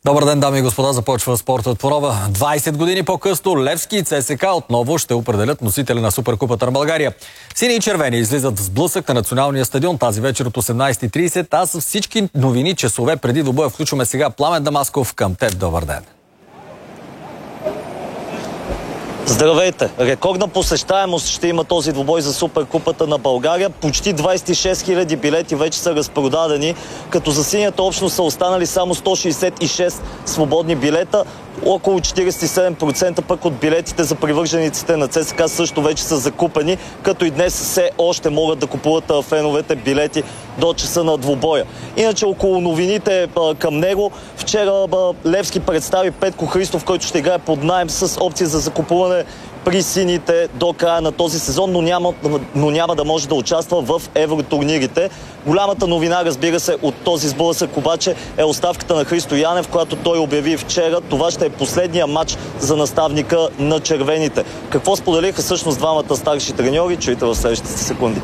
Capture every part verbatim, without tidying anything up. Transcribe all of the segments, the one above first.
Добър ден, дами и господа, започва спортът по нова. двайсет години по-късно Левски и ЦСКА отново ще определят носители на Суперкупата на България. Сини и червени излизат в сблъсък на националния стадион тази вечер от осемнайсет и трийсет, а с всички новини часове преди двубоя включваме сега Пламен Дамасков към теб. Добър ден. Здравейте! Рекордна посещаемост ще има този двубой за Суперкупата на България. Почти двайсет и шест хиляди билети вече са разпродадени, като за синята общност са останали само сто шейсет и шест свободни билета. Около четирийсет и седем процента пък от билетите за привържениците на ЦСКА също вече са закупени, като и днес все още могат да купуват феновете билети до часа на двубоя. Иначе около новините към него, вчера Левски представи Петко Христов, който ще играе под наем с опция за закупуване при сините до края на този сезон, но няма, но няма да може да участва в евротурнирите. Голямата новина, разбира се, от този сблъсък обаче е оставката на Христо Янев, която той обяви вчера. Това ще е последния матч за наставника на червените. Какво споделиха всъщност двамата старши треньори, чуйте в следващите секунди.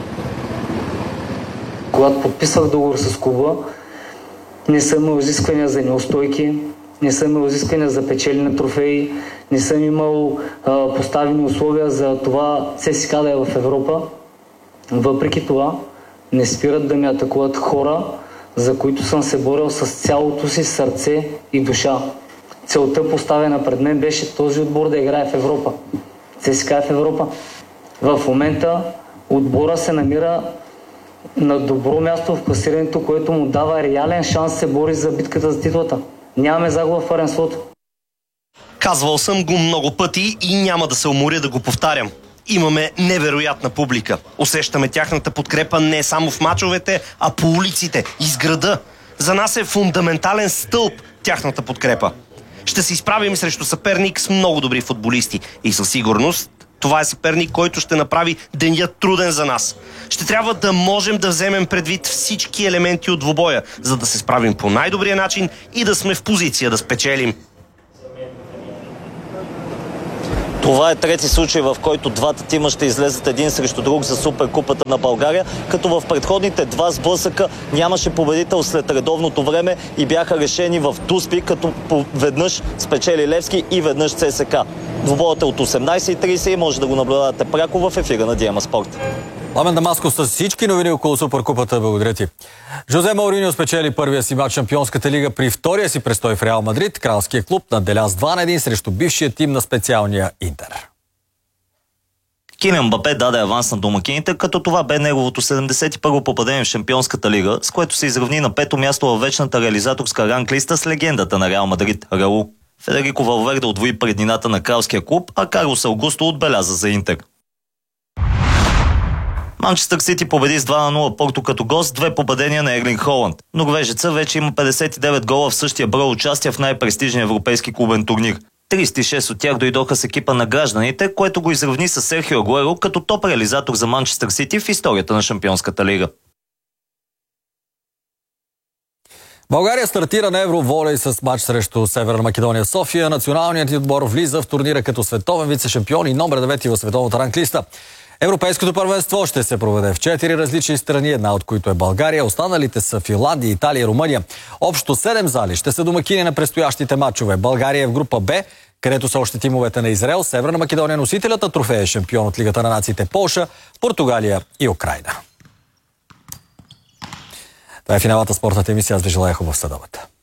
Когато подписах договор с клуба, не съм имал изисквания за неустойки, не съм имал изисквания за печели на трофеи, не съм имал а, поставени условия за това ЦСКА да е в Европа. Въпреки това, не спират да ме атакуват хора, за които съм се борил с цялото си сърце и душа. Целта, поставена пред мен, беше този отбор да играе в Европа. ЦСКА е в Европа. В момента отбора се намира на добро място в класирането, което му дава реален шанс да се бори за битката за титлата. Нямаме загуба в първенството. Казвал съм го много пъти и няма да се уморя да го повтарям. Имаме невероятна публика. Усещаме тяхната подкрепа не само в мачовете, а по улиците, из града. За нас е фундаментален стълб тяхната подкрепа. Ще се изправим срещу съперник с много добри футболисти и със сигурност това е съперник, който ще направи денят труден за нас. Ще трябва да можем да вземем предвид всички елементи от двубоя, за да се справим по най-добрия начин и да сме в позиция да спечелим. Това е трети случай, в който двата тима ще излезат един срещу друг за Суперкупата на България, като в предходните два сблъсъка нямаше победител след редовното време и бяха решени в дуспи, като веднъж спечели Левски и веднъж ЦСКА. Двубоят е от осемнайсет и трийсет и може да го наблюдавате пряко в ефира на Диема Спорт. Пламен Дамасков с всички новини около Суперкупата. Благодаря ти. Жозе Мауриньо спечели първия си матч в Шампионската лига при втория си престой в Реал Мадрид. Кралският клуб наделя с два на един срещу бившия тим на специалния Интер. Килиан Мбапе даде аванс на домакините, като това бе неговото седемдесет и първо попадение в Шампионската лига, с което се изравни на пето място във вечната реализаторска ранглиста с легендата на Реал Мадрид Раул. Федерико Валверде отвои преднината на кралския клуб, а Карлос Аугусто отбеляза за Интер. Манчестър Сити победи с два на нула Порто като гост, две попадения на Ерлинг Холанд. Норвежеца вече има петдесет и девет гола в същия брой участия в най-престижния европейски клубен турнир. трийсет и шест от тях дойдоха с екипа на гражданите, което го изравни с Серхио Агуеро като топ реализатор за Манчестър Сити в историята на Шампионската лига. България стартира на Евроволей с матч срещу Северна Македония София. Националният отбор влиза в турнира като световен вице-шампион и номер девети в световната ранглиста. Европейското първенство ще се проведе в четири различни страни, една от които е България. Останалите са Финландия, Италия и Румъния. Общо седем зали ще са домакини на предстоящите матчове. България е в група Б, където са още тимовете на Израел, Северна Македония носителят на трофея, шампион от Лигата на нациите Полша, Португалия и Украйна. Това е финалната спортната емисия. Аз ви желая хубав съдобът.